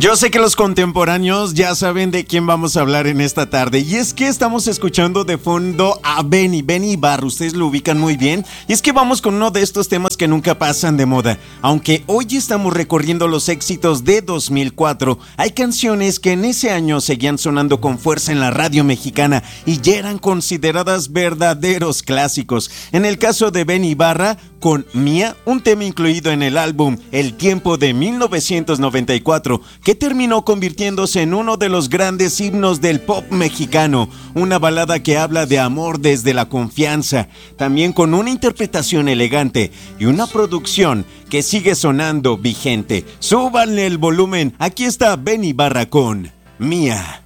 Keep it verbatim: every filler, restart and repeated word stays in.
Yo sé que los contemporáneos ya saben de quién vamos a hablar en esta tarde, y es que estamos escuchando de fondo a Benny, Benny Ibarra, ustedes lo ubican muy bien, y es que vamos con uno de estos temas que nunca pasan de moda. Aunque hoy estamos recorriendo los éxitos de dos mil cuatro, hay canciones que en ese año seguían sonando con fuerza en la radio mexicana y ya eran consideradas verdaderos clásicos. En el caso de Benny Ibarra, con Mía, un tema incluido en el álbum El Tiempo de mil novecientos noventa y cuatro, que terminó convirtiéndose en uno de los grandes himnos del pop mexicano, una balada que habla de amor desde la confianza, también con una interpretación elegante y una producción que sigue sonando vigente. Súbanle el volumen, aquí está Benny Ibarra con Mía.